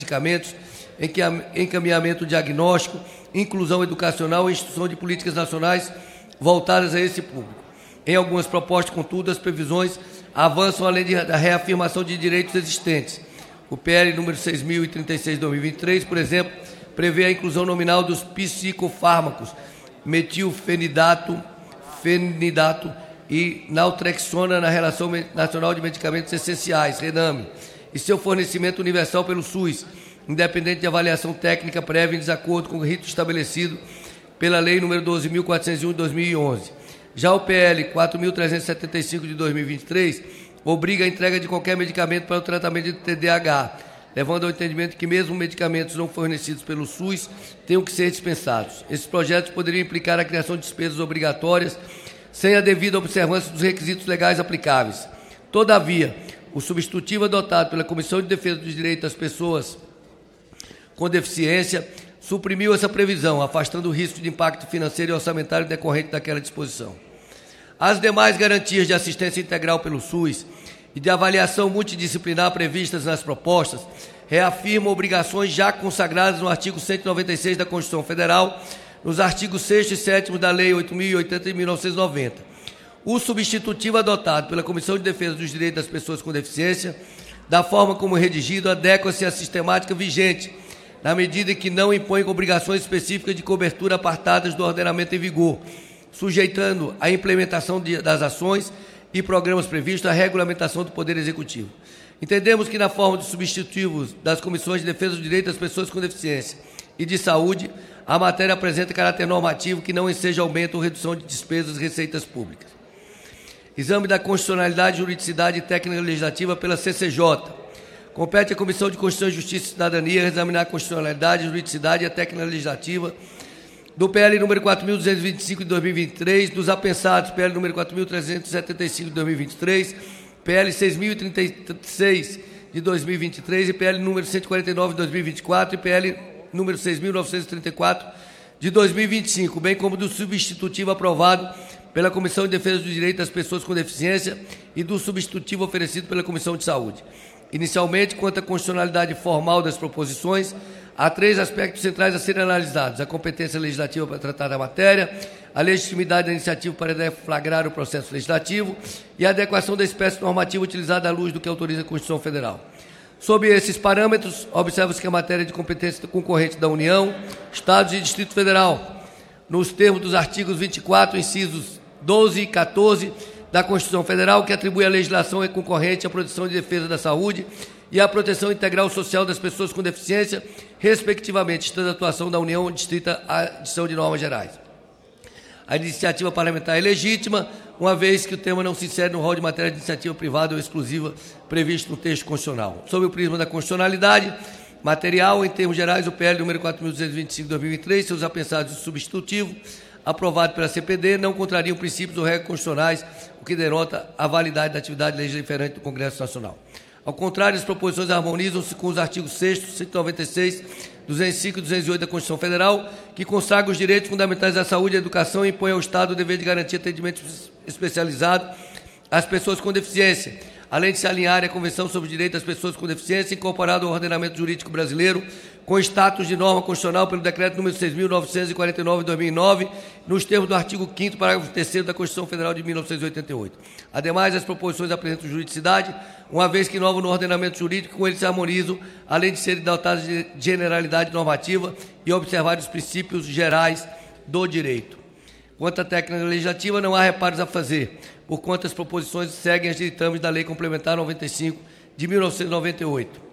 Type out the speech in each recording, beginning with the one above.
medicamentos, encaminhamento diagnóstico, inclusão educacional e instrução de políticas nacionais voltadas a esse público. Em algumas propostas, contudo, as previsões avançam além da reafirmação de direitos existentes. O PL número 6.036 de 2023, por exemplo, prevê a inclusão nominal dos psicofármacos metilfenidato e naltrexona na Relação Nacional de Medicamentos Essenciais, RENAME, e seu fornecimento universal pelo SUS, independente de avaliação técnica prévia em desacordo com o rito estabelecido pela Lei nº 12.401 de 2011. Já o PL 4.375 de 2023 obriga a entrega de qualquer medicamento para o tratamento de TDAH, levando ao entendimento que mesmo medicamentos não fornecidos pelo SUS tenham que ser dispensados. Esses projetos poderiam implicar a criação de despesas obrigatórias sem a devida observância dos requisitos legais aplicáveis. Todavia, o substitutivo adotado pela Comissão de Defesa dos Direitos das Pessoas com Deficiência suprimiu essa previsão, afastando o risco de impacto financeiro e orçamentário decorrente daquela disposição. As demais garantias de assistência integral pelo SUS e de avaliação multidisciplinar previstas nas propostas reafirmam obrigações já consagradas no artigo 196 da Constituição Federal, nos artigos 6º e 7º da Lei 8.080 de 1990. O substitutivo adotado pela Comissão de Defesa dos Direitos das Pessoas com Deficiência, da forma como redigido, adequa-se à sistemática vigente, na medida em que não impõe obrigações específicas de cobertura apartadas do ordenamento em vigor, sujeitando a implementação das ações e programas previstos à regulamentação do Poder Executivo. Entendemos que, na forma de substitutivos das Comissões de Defesa dos Direitos das Pessoas com Deficiência e de Saúde, a matéria apresenta caráter normativo que não enseja aumento ou redução de despesas e receitas públicas. Exame da constitucionalidade, juridicidade e técnica legislativa pela CCJ. Compete à Comissão de Constituição, Justiça e Cidadania examinar a constitucionalidade, juridicidade e a técnica legislativa do PL número 4.225 de 2023, dos apensados PL número 4.375 de 2023, PL 6.036 de 2023 e PL número 149 de 2024 e PL número 6.934 de 2025, bem como do substitutivo aprovado pela Comissão de Defesa dos Direitos das Pessoas com Deficiência e do substitutivo oferecido pela Comissão de Saúde. Inicialmente, quanto à constitucionalidade formal das proposições, há 3 aspectos centrais a serem analisados: a competência legislativa para tratar da matéria, a legitimidade da iniciativa para deflagrar o processo legislativo e a adequação da espécie normativa utilizada à luz do que autoriza a Constituição Federal. Sob esses parâmetros, observa-se que a matéria de competência concorrente da União, Estados e Distrito Federal, nos termos dos artigos 24, incisos 12 e 14 da Constituição Federal, que atribui à legislação concorrente à proteção e defesa da saúde e à proteção integral social das pessoas com deficiência, respectivamente, estando a atuação da União distrita à adição de normas gerais. A iniciativa parlamentar é legítima, uma vez que o tema não se insere no rol de matéria de iniciativa privada ou exclusiva previsto no texto constitucional. Sob o prisma da constitucionalidade material, em termos gerais, o PL número 4.225 de 2023, seus apensados e substitutivo, aprovado pela CPD, não contrariam princípios ou regras constitucionais, o que denota a validade da atividade legislativa do Congresso Nacional. Ao contrário, as proposições harmonizam-se com os artigos 6º, 196, 205 e 208 da Constituição Federal, que consagram os direitos fundamentais da saúde e da educação e impõem ao Estado o dever de garantir atendimento especializado às pessoas com deficiência, além de se alinhar à Convenção sobre os Direitos das Pessoas com Deficiência, incorporado ao ordenamento jurídico brasileiro, com status de norma constitucional pelo Decreto número 6.949 de 2009, nos termos do artigo 5º, parágrafo 3º da Constituição Federal de 1988. Ademais, as proposições apresentam juridicidade, uma vez que inovam no ordenamento jurídico, com eles se harmonizam, além de serem dotadas de generalidade normativa e observar os princípios gerais do direito. Quanto à técnica legislativa, não há reparos a fazer, porquanto as proposições seguem as ditames da Lei Complementar 95 de 1998.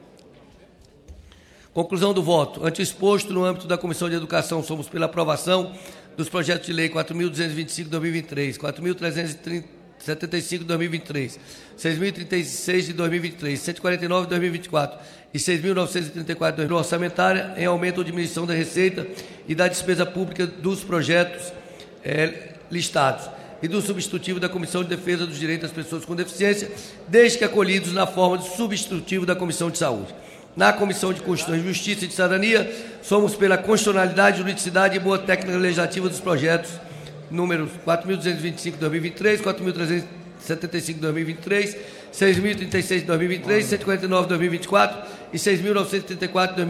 Conclusão do voto. Ante o exposto, no âmbito da Comissão de Educação, somos pela aprovação dos projetos de lei 4.225 de 2023, 4.375 de 2023, 6.036 de 2023, 149 de 2024 e 6.934 de 2024, orçamentária em aumento ou diminuição da receita e da despesa pública dos projetos listados e do substitutivo da Comissão de Defesa dos Direitos das Pessoas com Deficiência, desde que acolhidos na forma de substitutivo da Comissão de Saúde. Na Comissão de Constituição, Justiça e de Cidadania, somos pela constitucionalidade, juridicidade e boa técnica legislativa dos projetos números 4.225 de 2023, 4.375 6.175 de 2023, 6.036 de 2023, 149 de 2024 e 6.934 de 2024.